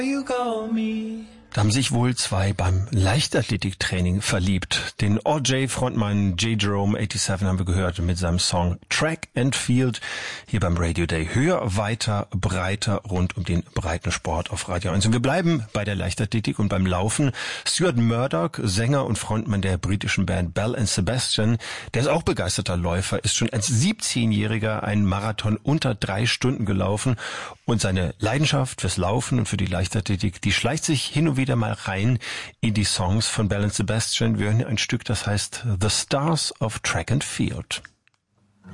Da haben sich wohl zwei beim Leichtathletiktraining verliebt. Den OJ-Frontmann J. Jerome 87 haben wir gehört mit seinem Song Track and Field hier beim Radio Day. Höher, weiter, breiter rund um den breiten Sport auf Radio 1. Und wir bleiben bei der Leichtathletik und beim Laufen. Stuart Murdoch, Sänger und Frontmann der britischen Band Belle and Sebastian, der ist auch begeisterter Läufer, ist schon als 17-Jähriger einen Marathon unter 3 Stunden gelaufen. Und seine Leidenschaft fürs Laufen und für die Leichtathletik, die schleicht sich hin und wieder mal rein in die Songs von Belle and Sebastian. Wir hören ein Stück, das heißt The Stars of Track and Field.